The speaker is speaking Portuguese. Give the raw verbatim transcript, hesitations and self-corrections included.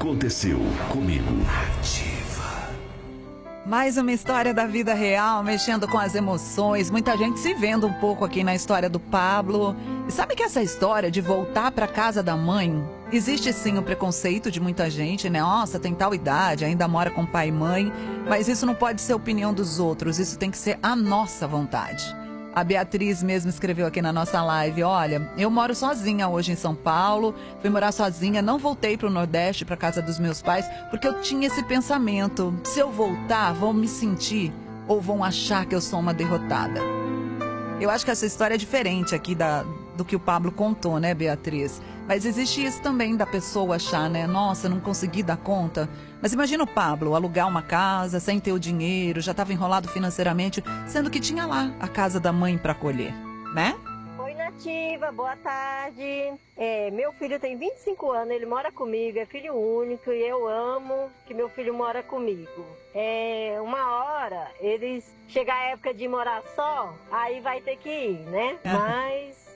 Aconteceu comigo. Mais uma história da vida real, mexendo com as emoções. Muita gente se vendo um pouco aqui na história do Pablo. E sabe que essa história de voltar para casa da mãe, existe sim o preconceito de muita gente, né? Nossa, tem tal idade, ainda mora com pai e mãe. Mas isso não pode ser a opinião dos outros, isso tem que ser a nossa vontade. A Beatriz mesmo escreveu aqui na nossa live, olha, eu moro sozinha hoje em São Paulo, fui morar sozinha, não voltei para o Nordeste, para casa dos meus pais, porque eu tinha esse pensamento, se eu voltar, vão me sentir ou vão achar que eu sou uma derrotada. Eu acho que essa história é diferente aqui da, do que o Pablo contou, né, Beatriz? Mas existe isso também da pessoa achar, né? Nossa, não consegui dar conta. Mas imagina o Pablo alugar uma casa sem ter o dinheiro, já estava enrolado financeiramente, sendo que tinha lá a casa da mãe para acolher, né? Oi, Nativa, boa tarde. É, meu filho tem vinte e cinco anos, ele mora comigo, é filho único e eu amo que meu filho mora comigo. É, uma hora, eles chegar a época de morar só, aí vai ter que ir, né? Mas